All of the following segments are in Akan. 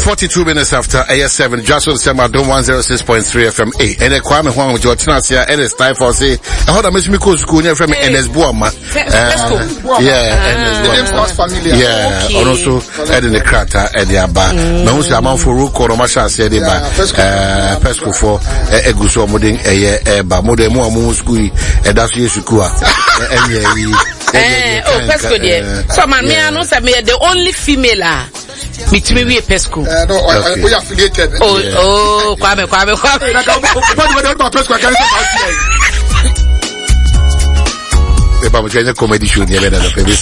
42 minutes after AS7, just on Sema Dome 106.3 FM. And a Kwame Huang with Georginasia, and it's time for say, I heard a Miss Miko school from NS Buama. The name sounds familiar. Yeah, and also in the Krata and the Abba. No, I'm on for Ruko, Masha said about Pesco for Eguso Moding, a Modemo school, and that's Yeshua. Pesco dear. So man, me I know say me the only female between we Pesco. No, we affiliated. Kwame. Pesco can say I'm trying to comedy show near the place.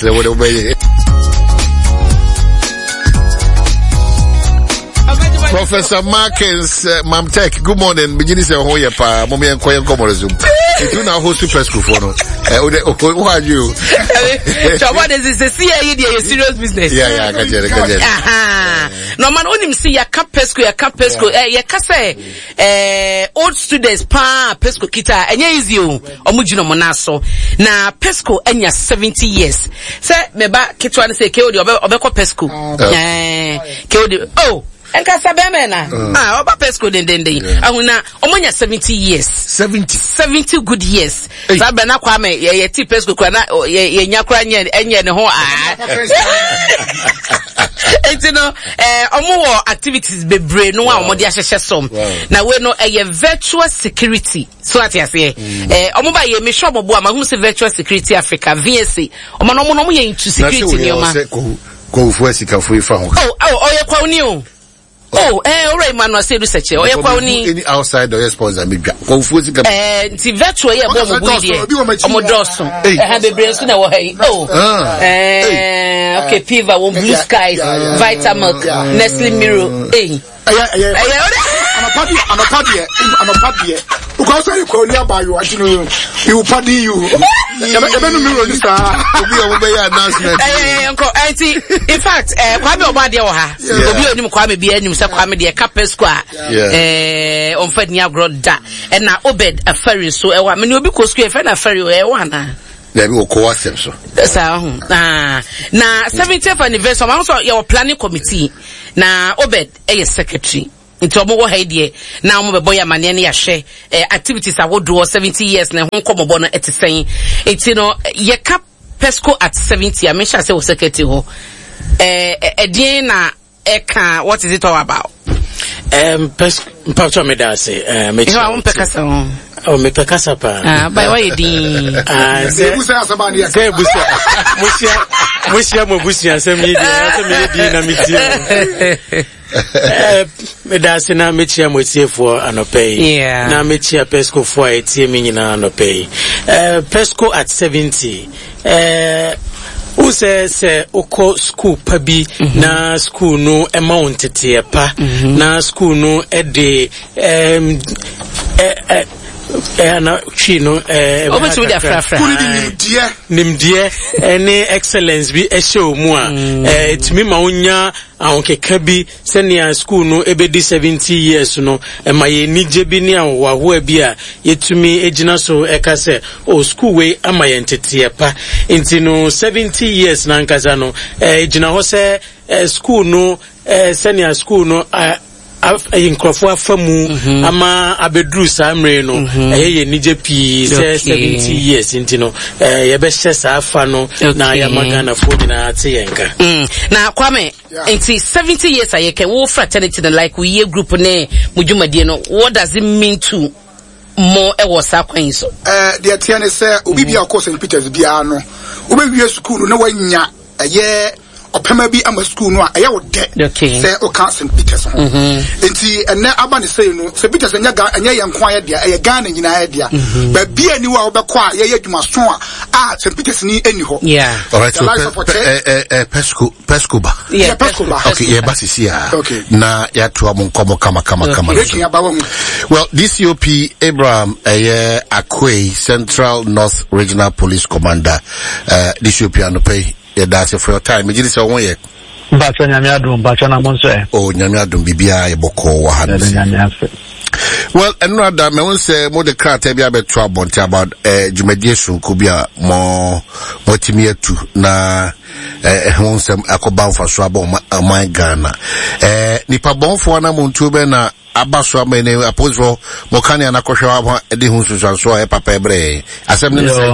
Professor Markins, Mamtek, good morning. Beginning to hold your pa, mommy and quiet come on Zoom. You do now host super school for no. Who are you? So what is this? CIA, a serious business. Yeah, I can get it. No man, only see ya cap pesco. Ya kase, old students pa pesco kita. Enya easy o. Omujino monaso. Na pesco enya 70 years. Say meba kitwa say keodi obeko pesco. Keodi. Oh. Enka sabeme na oba pesco den ahuna omonya 70 years 70 good years sabe na kwame ye ti pesco kwa na ye nyakra enye ne ho etino omo activities bebre no a omo de ahyehye som na we no virtual security so at yase omo ba ye me show omo bo ama hu se virtual security Africa VSC omo no ye into security ni oma ko fu esika fu ifa ho ye kwa uni o alright man, I say research. Any outside or sponsor me. Confusing. The virtual here, okay, Piva, Blue Skies, Vitamilk, Nestle Miro. I'm a party. Because I call nearby you, you party you. In fact, Kwame Obadi Oha, Obi Kwame be any Kwame the Capes Square, on Fednia Groda, and now Obed a ferry so I mean, you'll be Square a ferry one. They will coerce them so. Now 70th anniversary, also your planning committee. Now Obed a secretary. Into omo haidie na omo beboy amane na yahwe activities awodo 70 years na ho komobo no etisen etino ye cap pesco at 70 I make sure say o secretary ho edin na eka what is it all about pesco mpacho me da say me cha won pekasa oh me pekasa pa by why edin say busia mo busia say me di na media me da se na me chia mo tie for anopay na me chia pesco for etie me nyina anopay pesco at 70 who says oko school pabi na school no amount te pa na school no de na chino nimdie any excellence bi ehye mu a etimi ma onya ahonkeka bi senior school no ebedi 70 years no ma ye nije bi ni awo bi a yetumi ejina so ekase o school we ama ye ntete pa nti no 70 years na nkasa no ejina ho se school no senior school no inkrofo afamu ama abedru samre no ye nije pi 70 years intino ye be hye afa no na ya magana fo na ate yenka na Kwame inti 70 years ayeke wo fraternity like we year group ne mujumade no what does it mean to more e was akwan so the tiane say obi bia course in Peters bia no obewie school no wanya opema bi ama school no aye wo de say o St. Peters enti ene aba ne say no St. Peters anya yenkwa ye dia ye Ghana nyina ye dia ba bia ni wa obekọ a ye adwuma so a St. Peters ni eni ho all right so pesco ba okay ye basisi na ya to am nkomo kama well DCOP Abraham Akwe Central North Regional Police Commander DCOP anopay that's for your time. You just one year. Bacha nyamiadum, bacha na monso. Oh, nyamiadum bibia e boko wa hansi. Well, another me won say mo de krata bia beto abonte about dwumadie sunku bia mo timie tu na won sem akoba mfaso aba my Ghana. Nipa bonfo na muntu be na abaso amene apozro mo kan ya nakwohwe aba de hu susuanso e papa ebre. Asem ne say.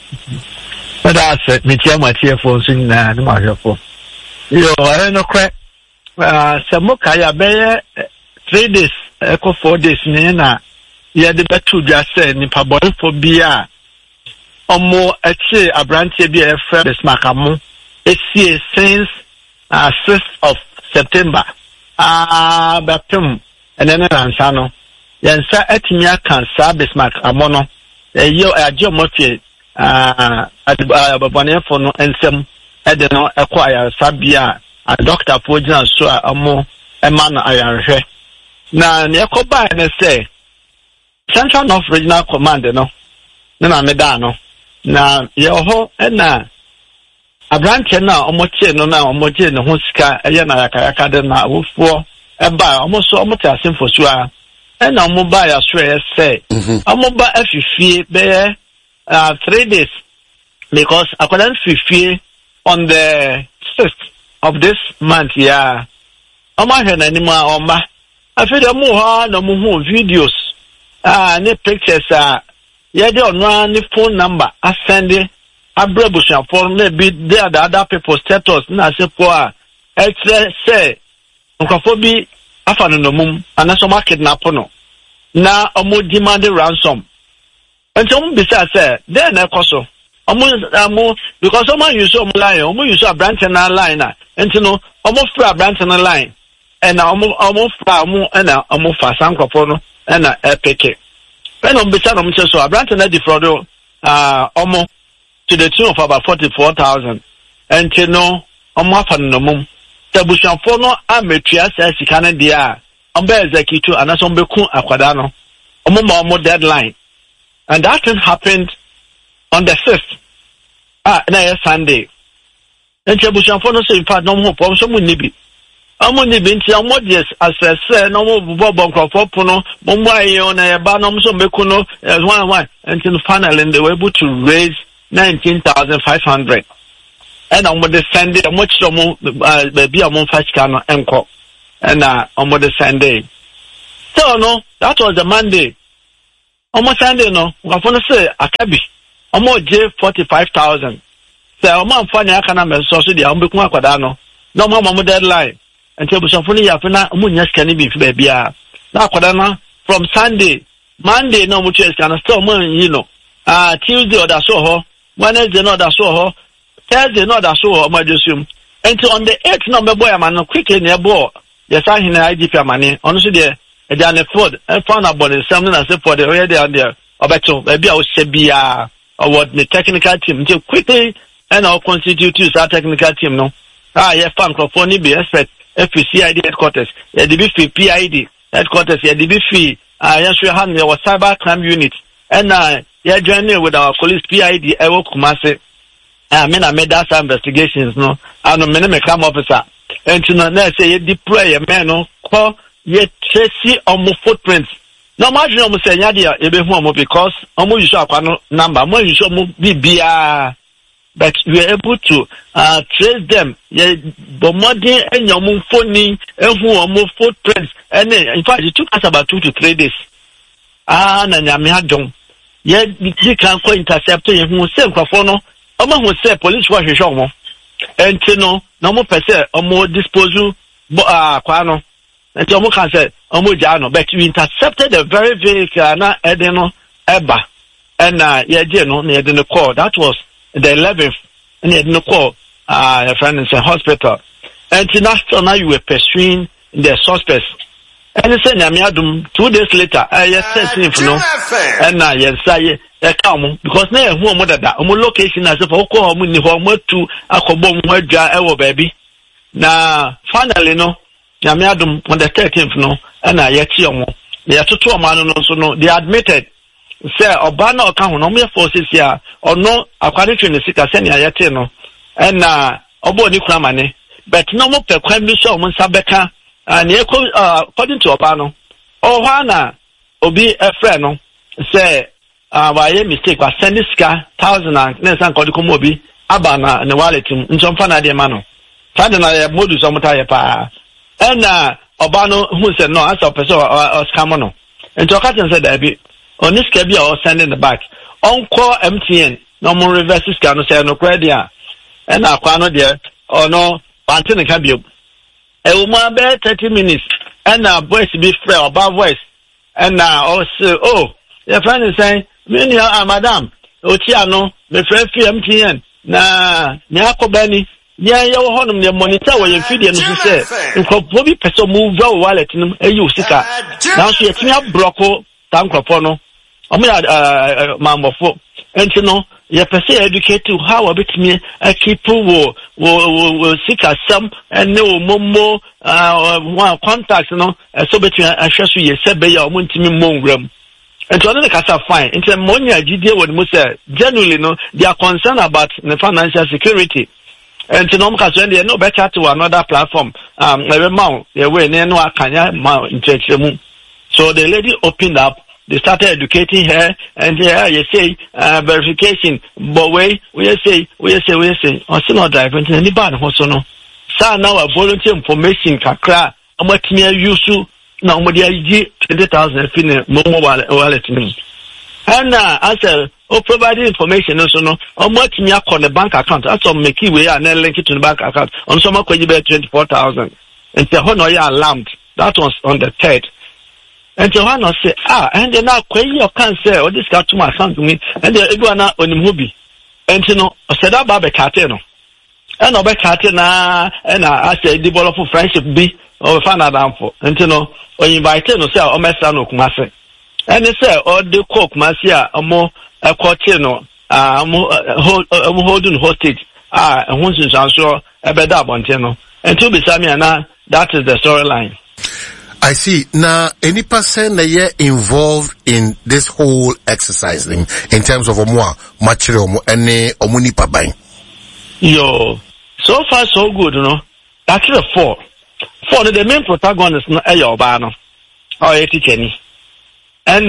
But that's me tia my tia for sin na ma hwefo. Yo, I no kre. Samo kaya be 3 days. Echo 4 days na ya de betu dwa say nipa boyfo bia omo eche abrantie bia e frɛ Bismarck Amo esie since 6th of September batum enene nansa no yansa atimi aka sa Bismarck Amo no yo agye omofie ababonefo no ensem ede no ekɔ ayarsa bia a doctor for gina so amo ema na ayarhwɛ. Na nekoba na say Central North Regional Command no na meda no na ye ho na abrante na omoche no na omoje ne ho sika eye na yakayaka de na wofo eba omoso omote asemfo so a na omoba ya so say omoba afifie be 3 days because according fifie on the 6th of this month ya omo na anima oma I feel the more no more videos. Ne pictures yeah, they on the phone number. I send it. I brebush for maybe there the other people status. Na se poa. Say unkofobi afano no mum. Anaso market na pono. Na omo demand ransom. And some be say then na koso. Omo because someone use omo line. Omo use a branch na line na. And no omo free branch na line. And almost and almost fast no and pick. When on beside so I brand na defraud almost to the tune of about 44,000. And you know almost no mum. The bushan for no ametria says he can dia execute and some beku aquadano. Almost deadline. And that thing happened on the 5th. Na Sunday. And you bushan for no say in fact no more problem some nibi. Amoni binti amodies asese no mo bobo nkrofo pono mo mwaye ona ye ba no so meku no one until finally they were able to raise 19,500 and omo de send it mo chiro mo baby omo fashika no enko and omo de Sunday so no that was the Monday omo Sunday no nkrofo no say akabi omo je 45,000 say omo amfani aka na me so dia omo beku akwada no no mo deadline. And Tebusafuni Yafina Munyas can be babia. Now, from Sunday, Monday, no much can still you know. Tuesday or that so Wednesday, no that so Thursday, no that so my assume. Until on the 8th number boy, man, quickly near board. Yes, I in IDP money. Honestly, there, down the food, and found about something I said for the way down there. Or better, maybe I would say be or what the technical team until quickly and I'll constitute our technical team. No, yeah, fun for be expect. FCID headquarters, yeah, the BF PID headquarters, yeah, the BF, yes, we have our cyber crime unit, and yeah, joining with our police PID, I will Kumasi. I made that investigations, no, I'm a minimum crime officer, and to know, say, you deploy a man, no, call, yet, see on my footprints. No, imagine almost saying, yeah, because almost you saw a number, more you show be but we are able to trace them. Yeah, but more than any phone, and footprints, and in fact, it took us about 2 to 3 days. And Yamihadong. Yeah, you can go intercept him who say, Kwafono, who say police was a show. And you know, no more per se, or more disposal, Quano, and Jomo can say, Omujano, but we intercepted a very vehicle, Edeno, Eba, and yeah, you know, near the call. That was the 11th, and he had no call, a friend in the hospital. And now you were pursuing the suspects. And he said, 2 days later, I said to him, no, and yes, I come, because now who am that? Location as if Oklahoma, to Akobom, baby. Now, finally, no, Yamiadum on the 13th, no, and I yet they are 2 man, so no, they admitted. Say Obana account no mere forces here or no according to the sika senior yetino and obo ni kramane but no more per kwambi so mun sabeka and according to Obano oh hana obi a friend no say why mistake was send this car 1,000 and nesan ko ko obi aba na ne wallet nso mfa na de ma no fada na ya modus omota pa na oba no who said no as a person or scam no nto ka ten said abi on this can be or send in the back on call MTN no more reverse scan no say no credit and akwa no there or no antene ka bi e wo ma be 30 minutes and voice be free about voice and also oh your friend is saying me madam otia no me friend MTN na akobani nya ye wo honum ne monitor wo ye video no say nkofo bi person move wallet no eyi usika na so ye tinya blocko tankofo no omo ya mamofo enti no ye person educate to how a bit me keep wo sika some and no momo one contacts no so between ahweso ye sebe ya omo ntimi monwram. And to another casa fine. It's a money idea what most generally no they are concerned about the financial security. And to know because when they no better to another platform, every month they were no akanya mount. So the lady opened up, they started educating her and you say verification, but we say or still not driving to any bad also no. So now a volunteer information kakra what me use na umodi ayi 20,000 fine momo wallet ni and as providing information no so no omo timi akọ the bank account as o make we and link it to the bank account on so ma kwaji be 24,000 and the ho no ya alarmed that was on the 3rd and the one say and then now kwaji your can say or this got to my account to me and the ego na onim hobi and no said that ba be kate no and obe kate na and I say develop friendship be or find out for and no or invite no say o mesa no kumase and say or the cook masia omo akwoche no holding hostage hunsun sanso ebeda abonte no and to be sami na that is the storyline. I see. Now, any person that you're involved in this whole exercise thing in terms of material any omuni pabai. Yo, so far so good, you know. Actually, four. The main protagonist no Eyobano or Etikeni. And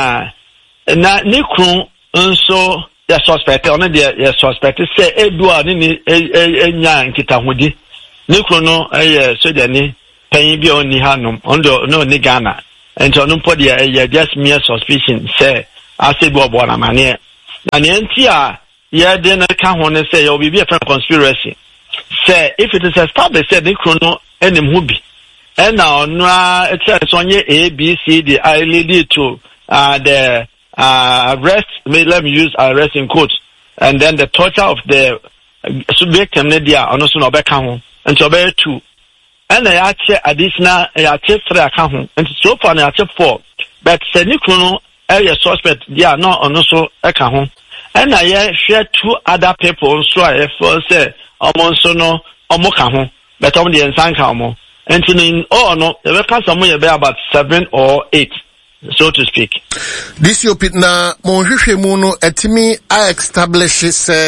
Nikru so the suspect on the suspect say Edward ni enya nkita hodi. Nikru no so the paying be on Hanum on no ni Ghana. And on podi just mere suspicion say I say Bobo na mane. Na ntia ye de na ka ho ne say you be a conspiracy. Say if it is established say Nikru no enim hubi. And now, it says on your A, B, C, D, I lead to the arrest. Let me use arrest in quotes, and then the torture of the victim. Media on also no back home, and so bear 2. And I actually additional, I check 3 account, and so far I check 4. But Senikruno area suspect, they are not on also account. And I share 2 other people. So I first say, almost no, omokaho, but on the ensanka. And in no, the records are about 7 or 8, so to speak. This you put na monhwehwe mu no etimi I establish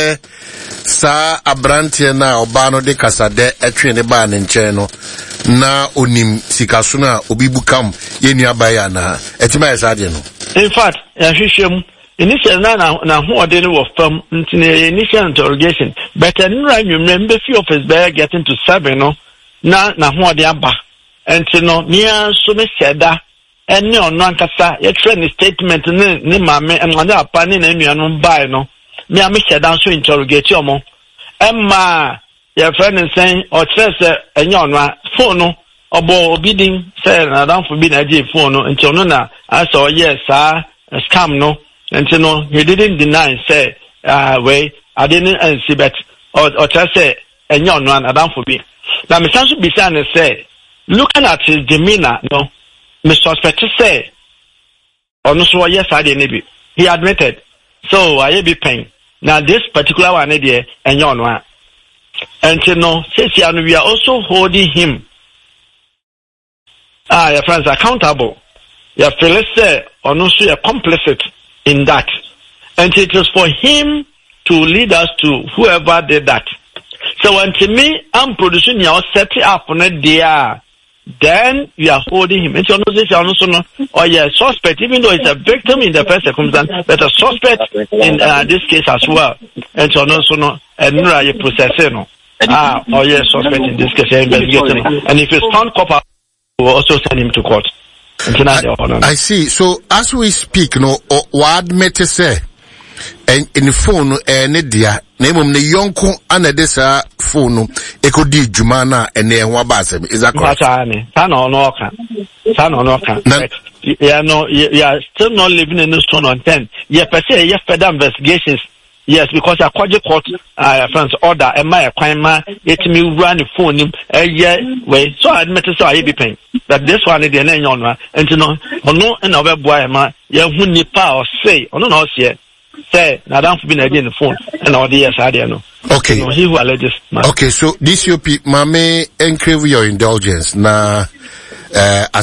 sa abrantie na obano de kasade etwe ne ba ne nche no na onim sikaso na obi bukam ye nuaba ya na etimi ayesade no. In fact, yahwehwem initial na ho ode no of fam initial interrogation, but nra nwumre few of his bear getting to 7 no. Na ho de aba enti no mia so me seda ene ono ankasa ye train statement ne mame enwade apa ne na nuanu bai no mia me seda so interrogate omo emma ye friend say o trese enye ono phone no obo obidin say na dan for bi na je phone no enti ono na aso yes scam no enti no he didn't deny say we I didn't see but o trese enye ono na dan for bi. Now, Mr. Bisan say, looking at his demeanor, no, Mr. Suspect say, or no, so yes, I didn't. He admitted. So I be paying. Now, this particular one idea, and yon one. And you know, says we are also holding him. Your friends accountable. Your fellows say, or no, so you're complicit in that. And it is for him to lead us to whoever did that. So when to me, I'm producing your set up on a dear then you are holding him. It's a suspect, even though it's a victim in the first circumstance, but a suspect in this case as well. And so you processing. Suspect in this case, investigating. And if it's found culpable, we'll also send him to court. I see. So as we speak, what admit to say, and in the phone, Nedia, name of the yonko and this phone, Echo di Jumana and then Wabasem. Is that correct? You are still not living in the stone on 10. Per se, yes, further investigations. Yes, because a court friends order and my crime it me run the phone way. So I admit so I be paying. That this one is the name on and no boy ma who nipa or say no say now don't be in the phone and all the yes I don't know. Okay. He who alleges. Okay, so this mame encrive your indulgence na I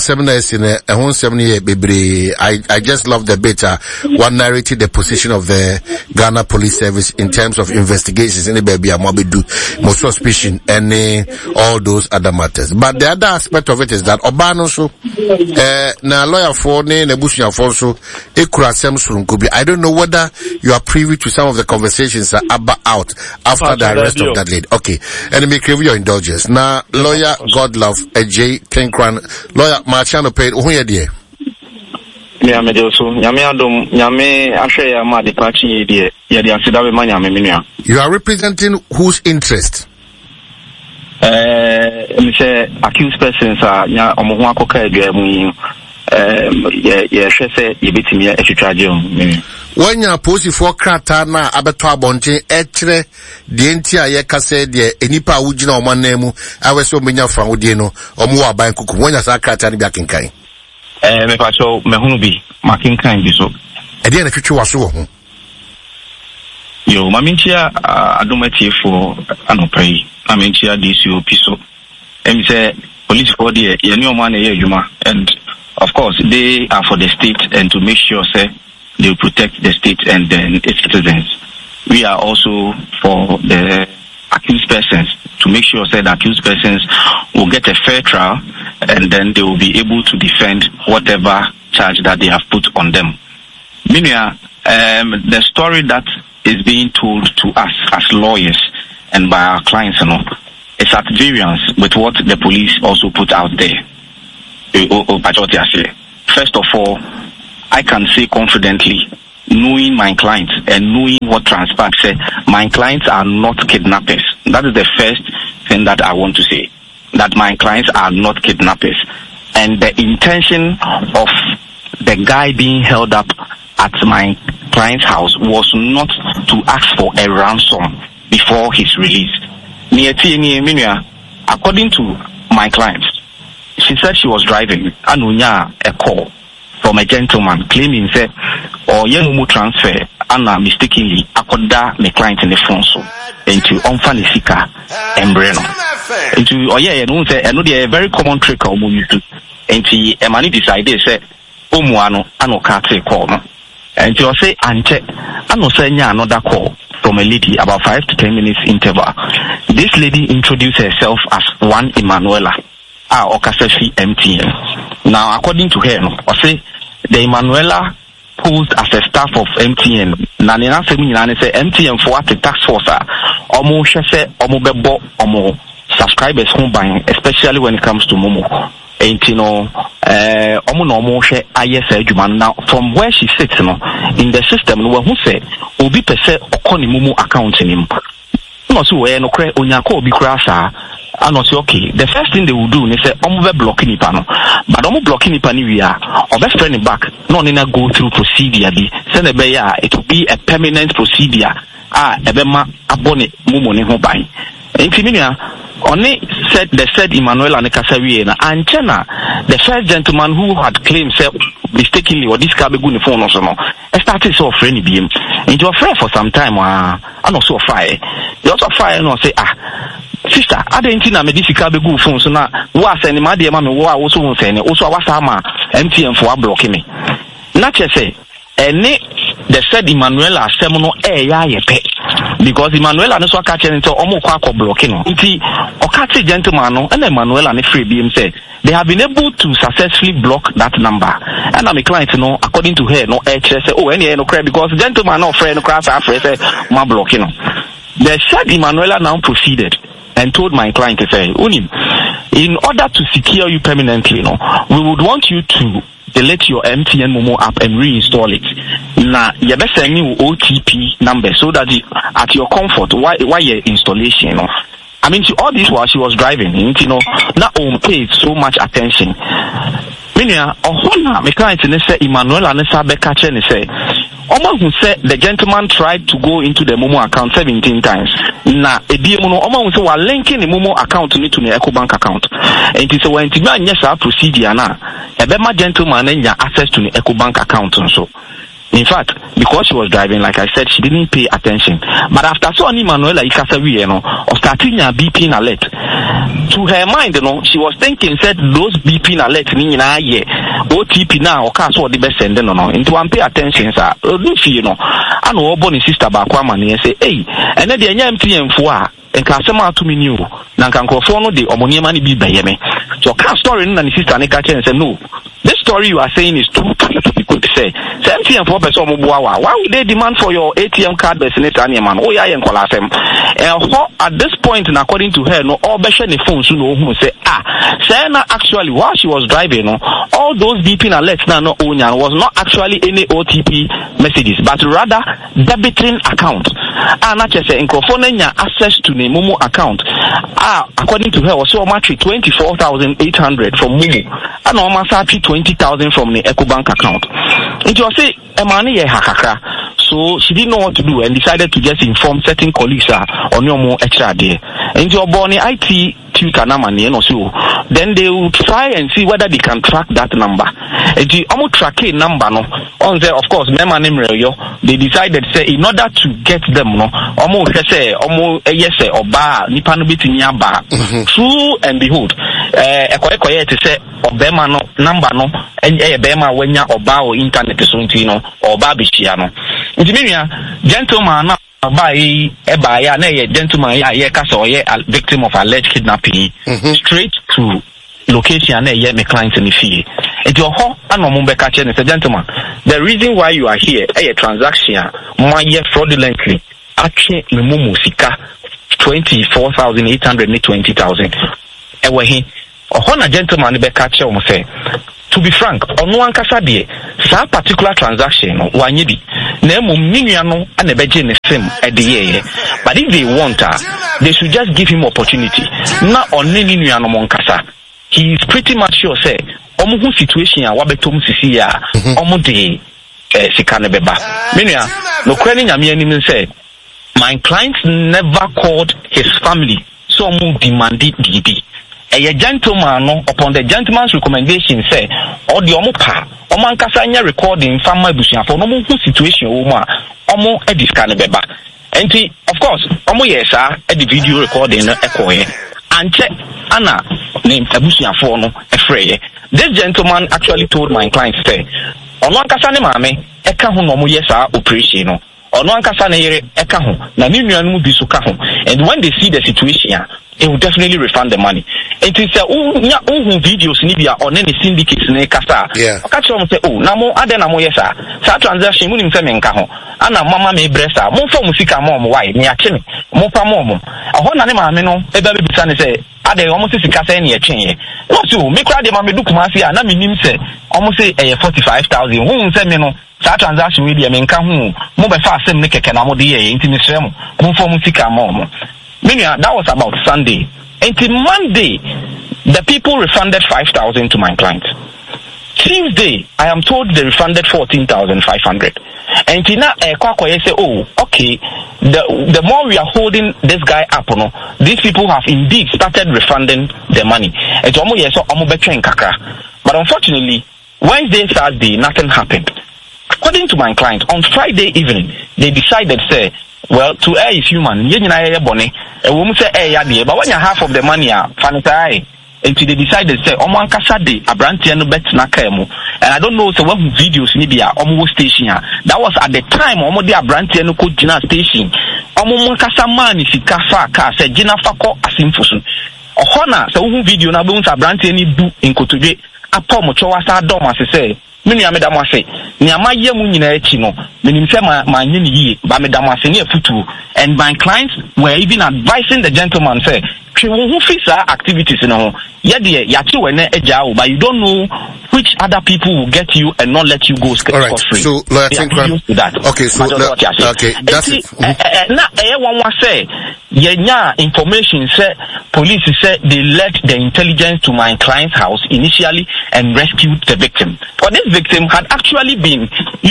just love the bit one narrated the position of the Ghana Police Service in terms of investigations in the baby do most suspicion and all those other matters. But the other aspect of it is that Obano so na lawyer for ne Nebushia for so I don't know whether you are privy to some of the conversations that are out after the arrest of that lady. Okay, and me crave your indulgence. Now lawyer Godlove J Kenkran lawyer Marchano paid who you dear? Yeah, me do so. Yame actually am at the party dear. You are representing whose interest? Me say accused persons are omo akoka eduamu say yebetimi etwatwaje o. When you post for krata na abeto abonte ekyere de ntia ye kase de enipa wugina omanemu aweso menya fra wodie no omo wa ban kuku when you sa krata ne biakenkan me pa so me hunu bi makenkan bi so e de na twetwe waso wo ho yo mamintia adomati for anopai mamintia DCOP so em say police for there ye ni omo na ye adwuma and of course they are for the state and to make sure say they will protect the state and then its citizens. We are also for the accused persons to make sure that the accused persons will get a fair trial and then they will be able to defend whatever charge that they have put on them. Meanwhile, the story that is being told to us as lawyers and by our clients is at variance with what the police also put out there. First of all, I can say confidently, knowing my clients and knowing what transpired, say my clients are not kidnappers. That is the first thing that I want to say. That my clients are not kidnappers. And the intention of the guy being held up at my client's house was not to ask for a ransom before his release. According to my clients, she said she was driving and a call from a gentleman claiming that or young transfer and mistakenly akoda my client in the phone so into unfanisika embreno into say and a very common trick or use to and a man decided say omuano ano kate call no and you say ante ano say another call from a lady about 5 to 10 minutes interval. This lady introduced herself as one Emanuela Okasefi MTN. Now according to her or say the Emanuela posed as a staff of MTN. Nanina Semi say MTN for what the tax force almost say bebo subscribers home buying, especially when it comes to Momo. And now from where she sits in the system who say obi pese okoni Momo account in him. No so where no cre onyako obi krasa. And also okay, the first thing they will do is say blocking it but blocking it we are or best friend back no nina go through procedure send a it will be a permanent procedure ebema abone mumo ne ho ban intiminia only said the said Emmanuel and Kasawi and Chena the first gentleman who had claimed mistakenly or this car be good phone also no started so friendly beam into a friend for some time and also fire you also fire no say sister, I didn't know medical be good phone so now was any my dear mammy also saying also was MTN for blocking me. Not just say any the said Emmanuel seminal because Emanuela no so catch into omo kwa blocking no. Nti o catch gentleman no and Emanuela ne free BM say they have been able to successfully block that number. And my client no according to her no say oh any no cry because gentleman no friend no crash after say ma blocking no. The said Emanuela now proceeded and told my client to say, Unim, in order to secure you permanently, we would want you to delete your MTN Momo app and reinstall it. Now, you better send me OTP number so that at your comfort, why your installation, I mean, all this while she was driving, not paid so much attention. Meaning, my client say Emmanuel and Sabeka Chen say, Oma who said the gentleman tried to go into the Momo account 17 times. Na Ebiemono Oma who said we're linking the Momo account to the EcoBank account. And it is when Tima and yes our procedure na Ebema gentleman and access to the EcoBank account also. In fact, because she was driving, like I said, she didn't pay attention. But after so Manuela Ikasawi, of starting a beeping alert, to her mind, she was thinking, said those beeping alerts, OTP now, or cast what the best send, into one pay attention, sir. I know Bonnie sister Bakwaman and say, hey, and then the MTM for and customer to me new, Nankankofono, the Omonia money be by me. So, cast story and the sister Nika and say, no, this story you are saying is too good to say. MTN for person why would they demand for your ATM card man? Oh yeah, at this point, and according to her, no all beshe the phone so no who say actually while she was driving, all those beeping alerts now no was not actually any OTP messages, but rather debiting account. Not just say access to the Momo account. According to her, was so much 24,800 from Momo and almost 20,000 from the EcoBank account. It was say Emani hakaka, so she didn't know what to do and decided to just inform certain colleagues on your more extra day. And your Bonnie IT tutor namani and so then they will try and see whether they can track that number. And the almost track a number no on there, of course, they decided say in order to get them almost say yes or bar nipanubiti bar. True and behold, to say Obama no number no and Bema when ya oba or internet is or babishiano. Gentleman by a gentleman a victim of alleged kidnapping straight to location me clients in the fee. It's your home and a gentleman. The reason why you are here a transaction fraudulently actually Musika 24,800 20,000. A gentleman be catch say. To be frank, on one casadie, some particular transaction, one yidi, name miniano and a bedin the same at the year. But if they want they should just give him opportunity. Not on any moncasa. He is pretty much sure say, Omu situation wabetum sisia, Omu de Sikane Beba. Minia, no credit Yami say, my client never called his family, so Omu demanded DD. A gentleman upon the gentleman's recommendation say or the omupa oman kasanya recording family busia for no situation omo edis kanebeba enti of course omo yesa the video recording ekoye and check ana name abusia for no efreye. This gentleman actually told my client say oman kasane mame eka ho no mo yesa operation no ono ankasa na yere eka ho na ne nuanu bi so ka ho, and when they see the situation it will definitely refund the money. It is videos ni bia on any syndicates na kasa catch on say oh na mo ade na mo yesa sa transaction mu nim se menka ho ana mama me bresa mo fa musika mo why ni ache me mo pa mo ho na ne ma me no e ba be bisa ne say ade omo se sika se na ye twenye no so me kra de ma me du kuma se na me nim se omo se 45,000 hu se me no sa transaction we de menka hu mo be fa asem ne keke na mo de ye ntimi sre mo fa musika mo. Meaning that was about Sunday. Until Monday, the people refunded 5,000 to my client. Tuesday, I am told they refunded 14,500. And now, say, oh, okay, the more we are holding this guy up, these people have indeed started refunding the money. It's almost yes, but unfortunately, Wednesday, Thursday, nothing happened. According to my client, on Friday evening, they decided, say, well, to err is human. A woman say, but when you half of the money, until they decided say omo ankasa de abrantie no betina kaimu. And I don't know so what videos ni bia omo station that was at the time omo de abrantie no ko gina station omo ankasa man sika fa ka say gina fa ko asimfusu ohona so wo video na be un abrantie ni du nkotodwe apọ mo chowa sa dom ase say me nua medam ase nia maye mu nyina echi no menim se ma nye ni yi ba medam ase ne afutu. And my clients were even advising the gentleman say who fix our activities no but you don't know which other people will get you and not let you go scot free. So I think that. Okay, so okay, that's it. Now one say information say police say they led the intelligence to my client's house initially and rescued the victim. But this victim had actually been,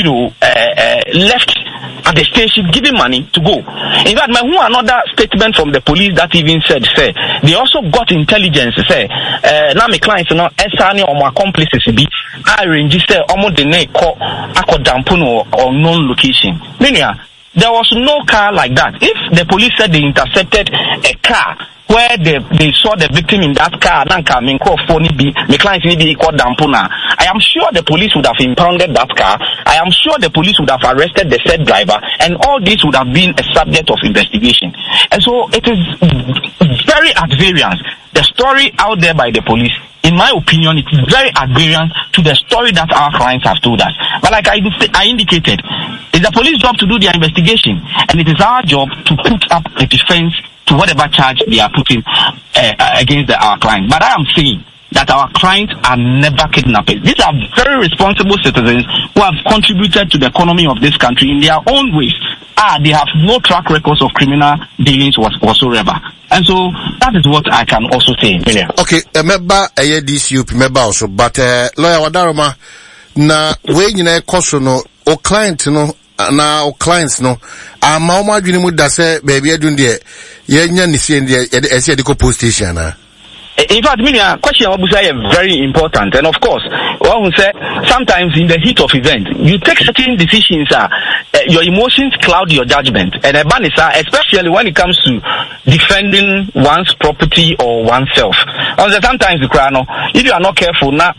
left at the station giving money to go. In fact, another statement from the police that even said, say they also got intelligence. Say now my clients esani or my accomplices be arrange say almost the name call akodampuno or known location. Meaning there was no car like that. If the police said they intercepted a car where they saw the victim in that car, my clients need be called Dampuna, I am sure the police would have impounded that car. I am sure the police would have arrested the said driver, and all this would have been a subject of investigation. And so it is very at variance. The story out there by the police, in my opinion, it is very at variance to the story that our clients have told us. But like I indicated, it's the police job to do their investigation, and it is our job to put up a defense to whatever charge they are putting against our client. But I am saying that our clients are never kidnappers. These are very responsible citizens who have contributed to the economy of this country in their own ways. They have no track records of criminal dealings whatsoever. And so that is what I can also say. Okay, remember DCUP member also, but lawyer Wadaroma, na when you know o client no na o clients no ama o madwini mu da say baby adun de ye nya ni sie de e se de ko post station na. In fact, question is very important, and of course, one will say sometimes in the heat of event, you take certain decisions. Your emotions cloud your judgment, and especially when it comes to defending one's property or oneself. Sometimes if you are not careful, na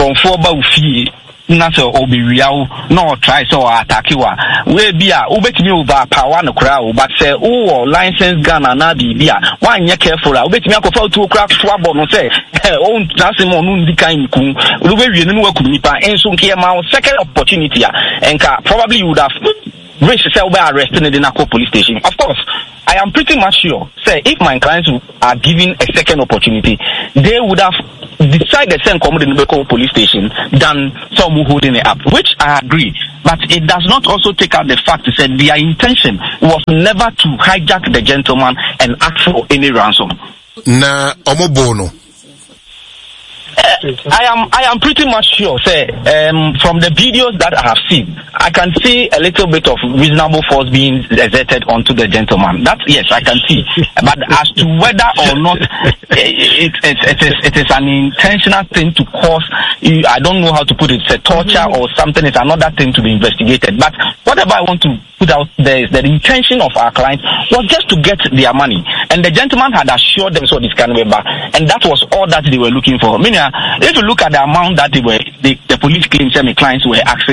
so obi real no try so attack you we be ubetimi over power no crowd but say license gun na bibia one ye careful ubetimi akofa to crack swabo no say on transimo no ndi kan ku ube wie no waku nipa enso nke ma second opportunity and probably you would have reached say arrested in the police station. Of course, I am pretty much sure say if my clients are given a second opportunity, they would have decided to send command in the police station than some who holding it up, which I agree. But it does not also take out the fact that their intention was never to hijack the gentleman and ask for any ransom. Na omobono. I am pretty much sure, say, from the videos that I have seen, I can see a little bit of reasonable force being exerted onto the gentleman. That, yes, I can see. But as to whether or not it is an intentional thing to cause, I don't know how to put it, say torture or something, it's another thing to be investigated. But whatever I want to put out there is that the intention of our clients was just to get their money. And the gentleman had assured them so this can be back. And that was all that they were looking for. Meaning, if you look at the amount that the police claims my clients were asking,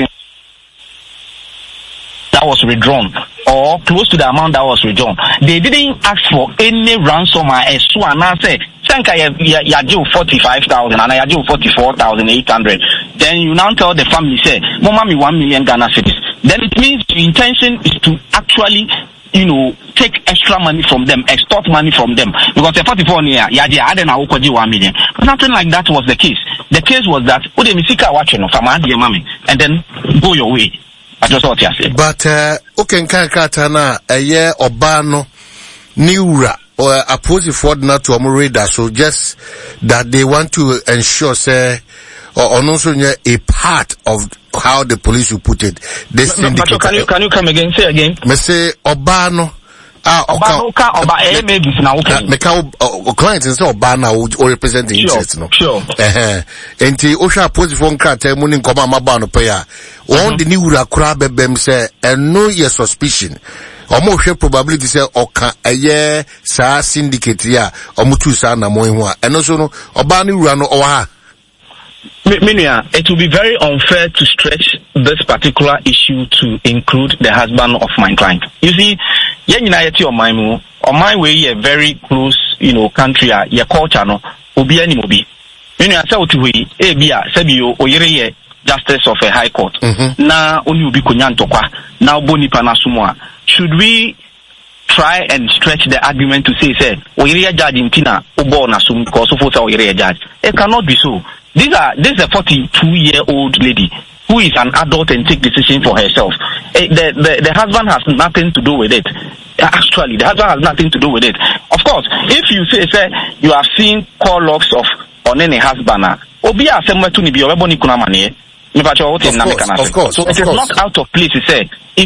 that was withdrawn, or close to the amount that was withdrawn, they didn't ask for any ransom. I say, think I do 45,000 and I do 44,800. Then you now tell the family, say, Mama, me 1 million Ghana cedis. Then it means the intention is to actually, take extra money from them, extort money from them. Because the 44 year, I don't know 1 million. But nothing like that was the case. The case was that, and then go your way. I just thought you said. But, okay, Katana, a year or Bano, Niura, or opposing Ford not to radar, so just that they want to ensure, say, or also a part of how the police will put it. This can you come again? Say again. Me say Obano. Clients and so Obana will represent the interest. Sure. And the Osha pose phone card tell morning come Mabano paya. On the new Rakura bem say and know your suspicion. Almost sure probability say oka aye sa syndicate ya omutu sa na mo ho a eno so no oba ni wura no owa. Minia, it will be very unfair to stretch this particular issue to include the husband of my client. You see, on my way, a very close, country, your culture, no, obi any mobi. Minia, say what we, bia, sebio, oyere justice of a high court. Na only ubi kunyantokwa, now boni panasumwa. Should we try and stretch the argument to say, oyere judge in Tina, ubo nasum, because of oyere judge? It cannot be so. This is a 42-year-old lady who is an adult and take decision for herself. The husband has nothing to do with it. Actually, the husband has nothing to do with it. Of course, if you say you have seen call logs of on any husband, of course. So it is not out of place to say if